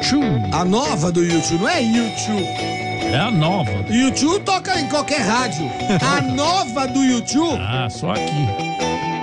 YouTube. A nova do YouTube, não é YouTube. É a nova. YouTube toca em qualquer rádio. A nova do YouTube. Ah, só aqui.